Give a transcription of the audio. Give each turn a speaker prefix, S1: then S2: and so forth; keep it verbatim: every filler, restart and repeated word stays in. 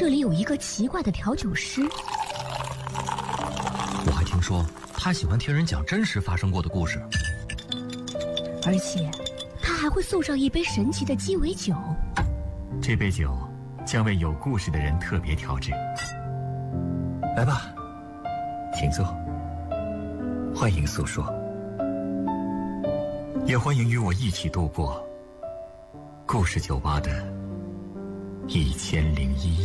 S1: 这里有一个奇怪的调酒师。
S2: 我还听说他喜欢听人讲真实发生过的故事，
S1: 而且他还会送上一杯神奇的鸡尾酒。
S3: 这杯酒将为有故事的人特别调制。来吧，请坐，欢迎诉说，也欢迎与我一起度过故事酒吧的一千零一夜。